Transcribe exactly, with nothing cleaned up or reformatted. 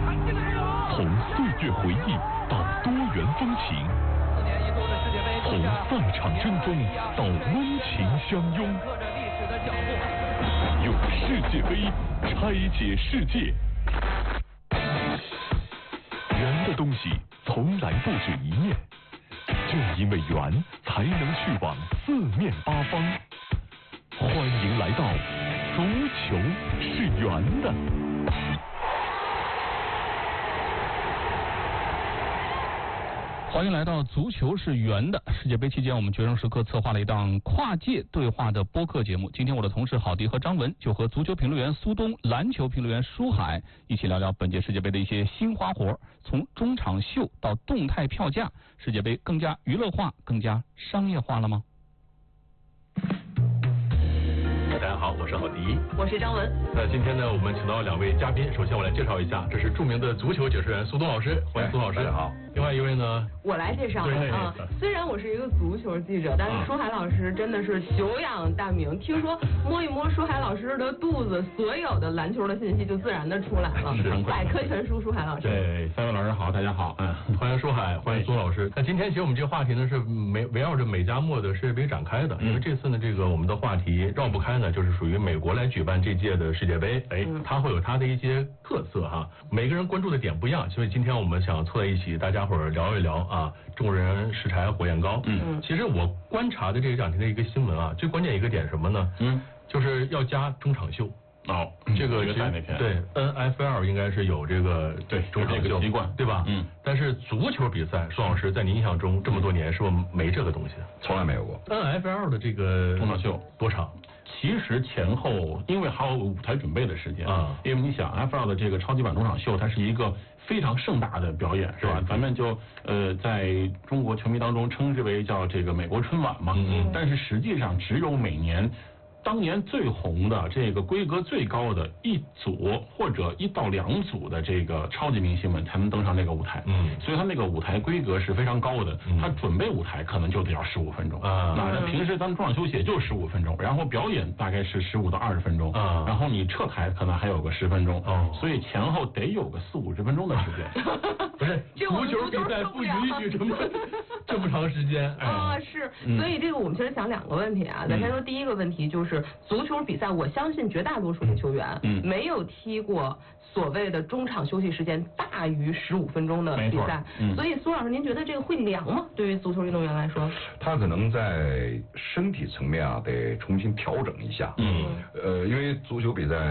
从岁月回忆到多元风情，从赛场争锋到温情相拥，用世界杯拆解世界。圆的东西从来不止一面，正因为圆，才能去往四面八方。欢迎来到足球是圆的。 欢迎来到足球是圆的。世界杯期间，我们决胜时刻策划了一档跨界对话的播客节目。今天我的同事郝迪和张文就和足球评论员苏东、篮球评论员舒海一起聊聊本届世界杯的一些新花活，从中场秀到动态票价，世界杯更加娱乐化、更加商业化了吗？ 大家好，我是郝迪， 我是张文。 那今天呢，我们请到两位嘉宾，首先我来介绍一下，这是著名的足球解说员苏东老师，欢迎苏老师。 大家好。 另外一位呢， 我来介绍啊。虽然我是一个足球记者，但是舒海老师真的是久仰大名。听说摸一摸舒海老师的肚子，所有的篮球的信息就自然的出来了。百科全书，舒海老师。 对，三位老师好，大家好，嗯，欢迎舒海，欢迎苏老师。那今天其实我们这个话题呢是围围绕着美加墨的世界杯展开的，因为这次呢这个我们的话题绕不开呢，就是属于美国来举办这届的世界杯，哎，它会有它的一些特色哈，每个人关注的点不一样，所以今天我们想凑在一起，大家伙儿聊一聊啊，众人拾柴火焰高。嗯，其实我观察的这两天的一个新闻啊，最关键一个点什么呢？嗯，就是要加中场秀。哦，这个其实对 N F L 应该是有这个对中场秀习惯，对吧？嗯。但是足球比赛，苏老师在您印象中这么多年是不是没这个东西？ 从来没有过。 N F L 的这个中场秀多长？ 其实前后因为还有舞台准备的时间啊，因为你想 N F L 的这个超级版中场秀，它是一个非常盛大的表演，是吧？咱们就呃在中国球迷当中称之为叫这个美国春晚嘛，嗯，但是实际上只有每年。当年最红的这个规格最高的一组或者一到两组的这个超级明星们才能登上那个舞台，嗯，所以他那个舞台规格是非常高的，他准备舞台可能就得要十五分钟啊，那平时咱们中场休息也就十五分钟，然后表演大概是十五到二十分钟啊，然后你撤台可能还有个十分钟，哦，所以前后得有个四五十分钟的时间， 不是足球比赛不允许这么这么长时间啊，是，所以这个我们其实想两个问题啊，咱先说第一个问题就是。足球比赛，我相信绝大多数的球员，嗯，没有踢过所谓的中场休息时间大于十五分钟的比赛，嗯，所以苏老师，您觉得这个会凉吗？对于足球运动员来说， 他可能在身体层面啊，得重新调整一下，嗯，呃，因为足球比赛。